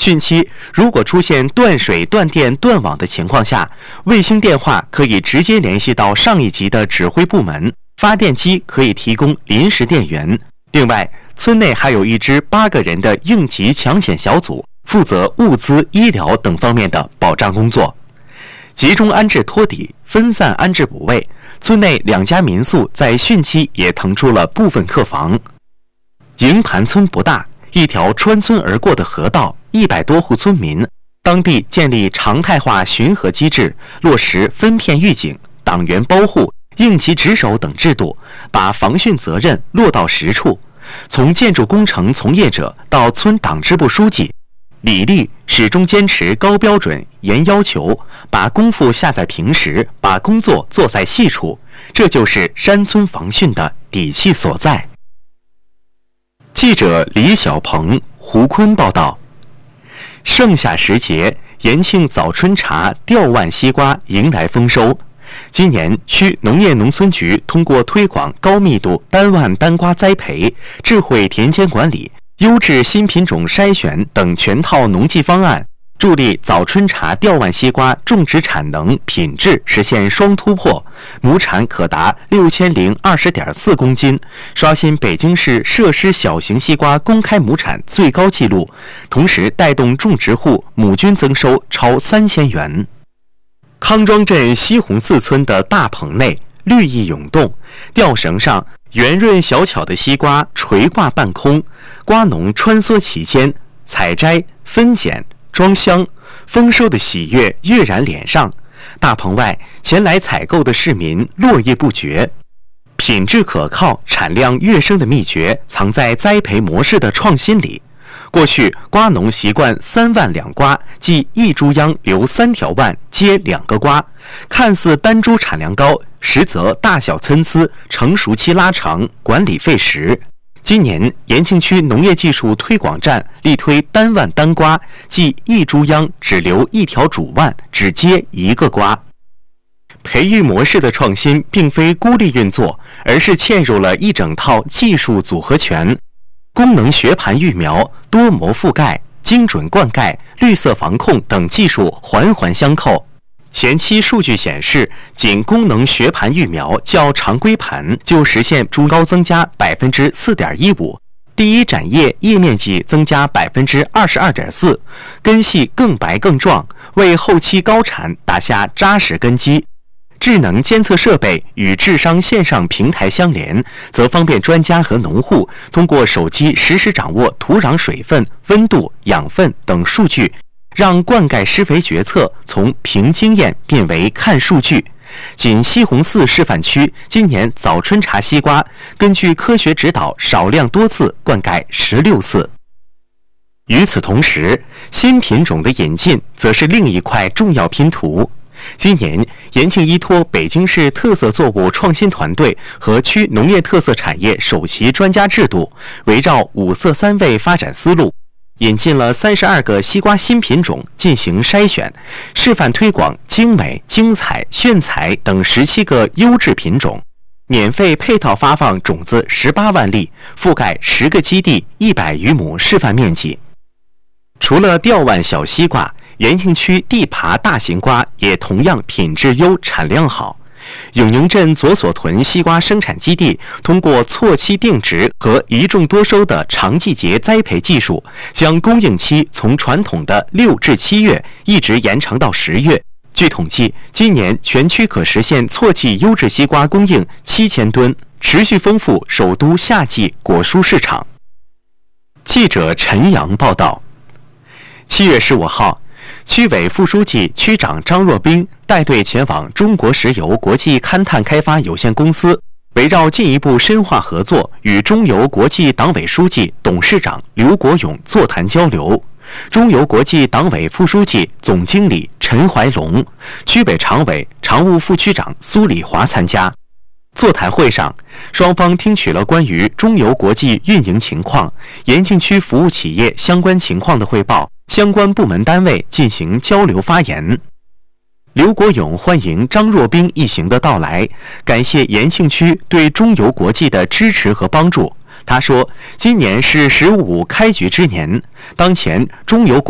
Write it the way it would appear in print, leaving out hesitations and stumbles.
汛期如果出现断水、断电、断网的情况下，卫星电话可以直接联系到上一级的指挥部门，发电机可以提供临时电源。另外，村内还有一支8个人的应急抢险小组，负责物资、医疗等方面的保障工作。集中安置托底，分散安置补位。村内2家民宿在汛期也腾出了部分客房。营盘村不大，一条穿村而过的河道，100多户村民，当地建立常态化巡河机制，落实分片预警、党员包护、应急值守等制度，把防汛责任落到实处。从建筑工程从业者到村党支部书记，李丽始终坚持高标准、严要求，把功夫下在平时，把工作做在细处，这就是山村防汛的底气所在。记者李小鹏、胡坤报道。盛夏时节，延庆早春茶、吊腕西瓜迎来丰收。今年，区农业农村局通过推广高密度单腕单瓜栽培、智慧田间管理、优质新品种筛选等全套农技方案，助力早春茶、吊腕西瓜种植产能、品质实现双突破，亩产可达6020.4公斤，刷新北京市设施小型西瓜公开亩产最高纪录，同时带动种植户亩均增收超3000元。康庄镇西红寺村的大棚内，绿意涌动，吊绳上圆润小巧的西瓜垂挂半空，瓜农穿梭其间，采摘、分拣、装箱，丰收的喜悦跃然脸上。大棚外，前来采购的市民络绎不绝。品质可靠、产量跃升的秘诀藏在栽培模式的创新里。过去，瓜农习惯3腕2瓜，即一株秧留3条腕，接2个瓜，看似单株产量高，实则大小参差，成熟期拉长，管理费时。今年，延庆区农业技术推广站力推单腕单瓜，即一株秧只留1条主腕，只接1个瓜。培育模式的创新并非孤立运作，而是嵌入了一整套技术组合拳。功能学盘育苗、多膜覆盖、精准灌溉、绿色防控等技术环环相扣。前期数据显示，仅功能学盘育苗较常规盘就实现株高增加4.15%，第一展叶叶面积增加22.4%，根系更白更壮，为后期高产打下扎实根基。智能监测设备与智商线上平台相连，则方便专家和农户通过手机实时掌握土壤水分、温度、养分等数据，让灌溉施肥决策从凭经验变为看数据。仅西红柿示范区今年早春茶西瓜根据科学指导，少量多次灌溉16次。与此同时，新品种的引进则是另一块重要拼图。今年，延庆依托北京市特色作物创新团队和区农业特色产业首席专家制度，围绕5色3味发展思路，引进了32个西瓜新品种进行筛选，示范推广精美、精彩、炫彩等17个优质品种，免费配套发放种子18万粒，覆盖10个基地100余亩示范面积。除了吊腕小西瓜，延庆区地耙大型瓜也同样品质优、产量好。永宁镇左所屯西瓜生产基地通过错期定植和一种多收的长季节栽培技术，将供应期从传统的6至7月一直延长到10月。据统计，今年全区可实现错季优质西瓜供应7000吨，持续丰富首都夏季果蔬市场。记者陈阳报道。7月15号，区委副书记、区长张若斌带队前往中国石油国际勘探开发有限公司，围绕进一步深化合作，与中油国际党委书记、董事长刘国勇座谈交流。中油国际党委副书记、总经理陈怀龙、区委常委、常务副区长苏礼华参加。座谈会上，双方听取了关于中油国际运营情况、延庆区服务企业相关情况的汇报，相关部门单位进行交流发言。刘国勇欢迎张若斌一行的到来，感谢延庆区对中油国际的支持和帮助。他说，今年是“十五五”开局之年，当前中油国